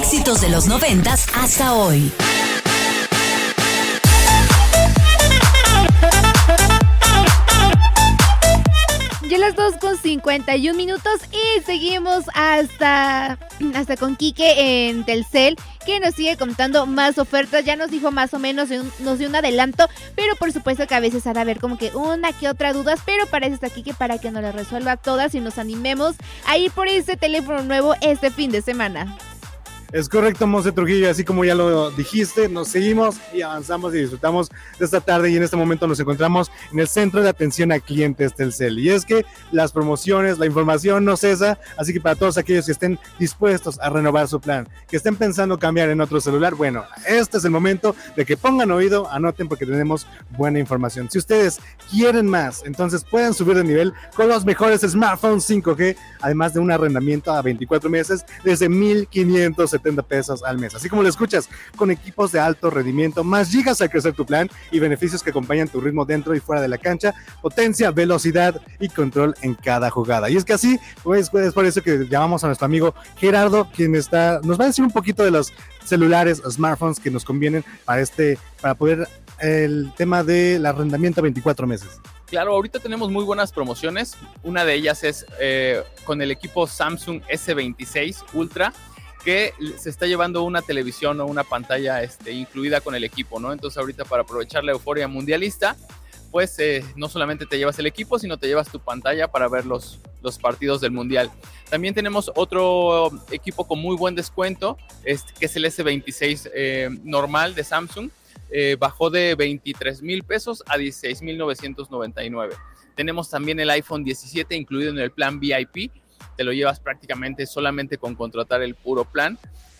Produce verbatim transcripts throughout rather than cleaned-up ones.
Éxitos de los noventas hasta hoy. Ya las dos con cincuenta y un minutos y seguimos hasta, hasta con Quique en Telcel, que nos sigue contando más ofertas. Ya nos dijo más o menos, nos dio un adelanto, pero por supuesto que a veces ha de haber como que una que otra dudas, pero para eso está Quique, para que nos las resuelva todas y nos animemos a ir por ese teléfono nuevo este fin de semana. Es correcto, Monse Trujillo, así como ya lo dijiste, nos seguimos y avanzamos y disfrutamos de esta tarde, y en este momento nos encontramos en el Centro de Atención a Clientes Telcel, y es que las promociones, la información no cesa, así que para todos aquellos que estén dispuestos a renovar su plan, que estén pensando cambiar en otro celular, bueno, este es el momento de que pongan oído, anoten, porque tenemos buena información. Si ustedes quieren más, entonces pueden subir de nivel con los mejores smartphones cinco G, además de un arrendamiento a veinticuatro meses desde mil quinientos setenta pesos al mes, así como lo escuchas, con equipos de alto rendimiento, más gigas al crecer tu plan y beneficios que acompañan tu ritmo dentro y fuera de la cancha, potencia, velocidad y control en cada jugada. Y es que así, pues, es por eso que llamamos a nuestro amigo Gerardo, quien está, nos va a decir un poquito de los celulares, smartphones que nos convienen para este, para poder el tema del arrendamiento a veinticuatro meses. Claro, ahorita tenemos muy buenas promociones. Una de ellas es eh, con el equipo Samsung ese veintiséis Ultra, que se está llevando una televisión o una pantalla este, incluida con el equipo, ¿no? Entonces ahorita, para aprovechar la euforia mundialista, pues eh, no solamente te llevas el equipo, sino te llevas tu pantalla para ver los, los partidos del Mundial. También tenemos otro equipo con muy buen descuento, este, que es el ese veintiséis eh, normal de Samsung. Eh, bajó de veintitrés mil pesos a dieciséis mil novecientos noventa y nueve. Tenemos también el iPhone diecisiete incluido en el plan V I P. Te lo llevas prácticamente solamente con contratar el puro plan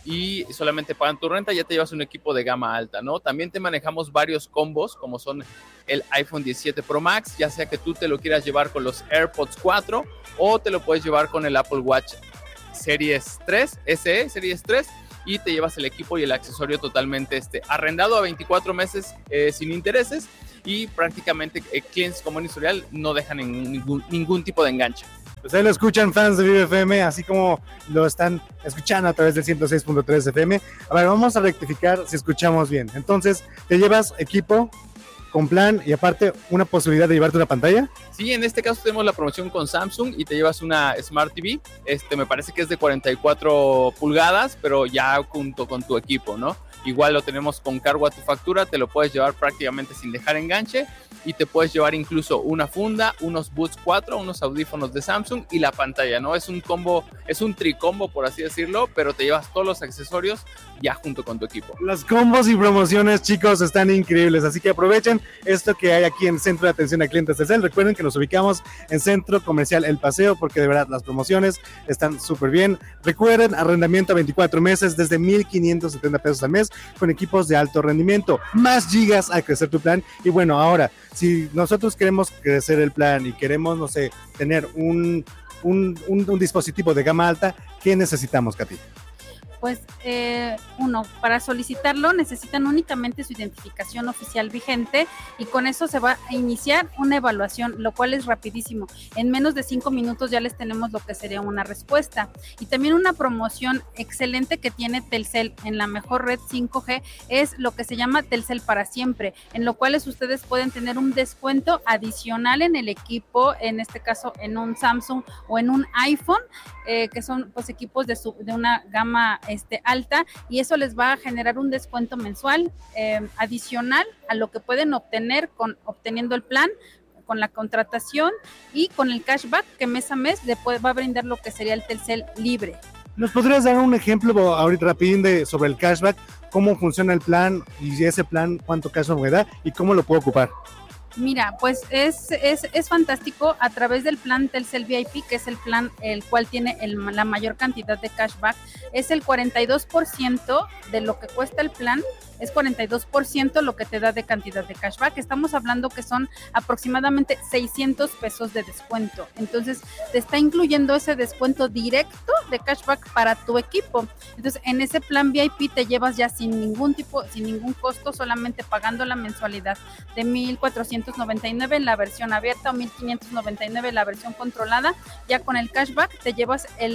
y solamente pagan tu renta, ya te llevas un equipo de gama alta, ¿no? También te manejamos varios combos, como son el iPhone diecisiete Pro Max, ya sea que tú te lo quieras llevar con los AirPods cuatro o te lo puedes llevar con el Apple Watch Series tres, S E, Series tres, y te llevas el equipo y el accesorio totalmente este, arrendado a veinticuatro meses eh, sin intereses, y prácticamente eh, clientes como en historial no dejan ningún, ningún tipo de enganche. Pues ahí lo escuchan, fans de Vive F M, así como lo están escuchando a través del ciento seis punto tres F M. A ver, vamos a rectificar si escuchamos bien. Entonces, ¿te llevas equipo con plan y aparte una posibilidad de llevarte una pantalla? Sí, en este caso tenemos la promoción con Samsung y te llevas una Smart T V. Este, me parece que es de cuarenta y cuatro pulgadas, pero ya junto con tu equipo, ¿no? Igual lo tenemos con cargo a tu factura, te lo puedes llevar prácticamente sin dejar enganche, y te puedes llevar incluso una funda, unos Buds cuatro, unos audífonos de Samsung y la pantalla, ¿no? Es un combo, es un tricombo, por así decirlo, pero te llevas todos los accesorios ya junto con tu equipo. Los combos y promociones, chicos, están increíbles, así que aprovechen esto que hay aquí en Centro de Atención a Clientes Telcel. Recuerden que nos ubicamos en Centro Comercial El Paseo, porque de verdad las promociones están súper bien. Recuerden, arrendamiento a veinticuatro meses desde mil quinientos setenta pesos al mes con equipos de alto rendimiento, más gigas al crecer tu plan. Y bueno, ahora, si nosotros queremos crecer el plan y queremos, no sé, tener un, un, un, un dispositivo de gama alta, ¿qué necesitamos, Katy? Pues eh, uno, para solicitarlo necesitan únicamente su identificación oficial vigente, y con eso se va a iniciar una evaluación, lo cual es rapidísimo. En menos de cinco minutos ya les tenemos lo que sería una respuesta. Y también una promoción excelente que tiene Telcel en la mejor red cinco G es lo que se llama Telcel para siempre, en lo cual ustedes pueden tener un descuento adicional en el equipo, en este caso en un Samsung o en un iPhone, eh, que son pues equipos de, su, de una gama Este, alta, y eso les va a generar un descuento mensual eh, adicional a lo que pueden obtener con obteniendo el plan, con la contratación y con el cashback que mes a mes le puede, va a brindar lo que sería el Telcel libre. ¿Nos podrías dar un ejemplo ahorita rapidín de, sobre el cashback? ¿Cómo funciona el plan y ese plan cuánto cashback me da y cómo lo puedo ocupar? Mira, pues es, es, es fantástico a través del plan Telcel V I P, que es el plan el cual tiene el, la mayor cantidad de cashback. Es el cuarenta y dos por ciento de lo que cuesta el plan, es cuarenta y dos por ciento lo que te da de cantidad de cashback. Estamos hablando que son aproximadamente seiscientos pesos de descuento. Entonces, te está incluyendo ese descuento directo de cashback para tu equipo. Entonces, en ese plan V I P te llevas ya sin ningún tipo, sin ningún costo, solamente pagando la mensualidad de mil cuatrocientos noventa y nueve en la versión abierta o mil quinientos noventa y nueve en la versión controlada. Ya con el cashback te llevas el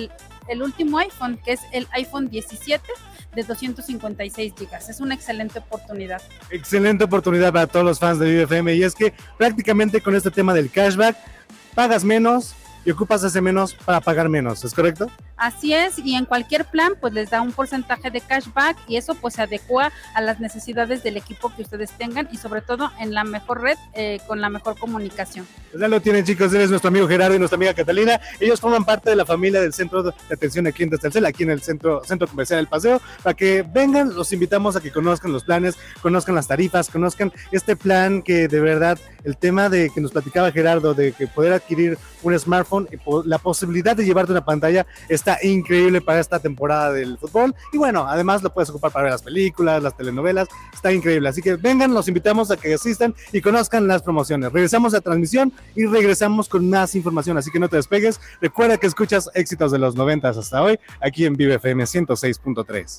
el último iPhone, que es el iPhone diecisiete de doscientos cincuenta y seis gigas. Es una excelente oportunidad. Excelente oportunidad para todos los fans de Vive F M, y es que prácticamente con este tema del cashback pagas menos y ocupas ese menos para pagar menos, ¿es correcto? Así es, y en cualquier plan pues les da un porcentaje de cashback y eso pues se adecua a las necesidades del equipo que ustedes tengan y sobre todo en la mejor red eh, con la mejor comunicación. Pues ya lo tienen, chicos, él es nuestro amigo Gerardo y nuestra amiga Catalina. Ellos forman parte de la familia del Centro de Atención a Clientes Telcel, aquí en el Centro, Centro Comercial del Paseo. Para que vengan, los invitamos a que conozcan los planes, conozcan las tarifas, conozcan este plan que de verdad, el tema de que nos platicaba Gerardo, de que poder adquirir un smartphone, la posibilidad de llevarte una pantalla está increíble para esta temporada del fútbol. Y bueno, además lo puedes ocupar para ver las películas, las telenovelas, está increíble. Así que vengan, los invitamos a que asistan y conozcan las promociones. Regresamos a transmisión y regresamos con más información, así que no te despegues. Recuerda que escuchas éxitos de los noventas hasta hoy, aquí en Vive F M ciento seis punto tres.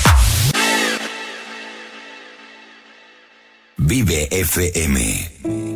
Vive F M.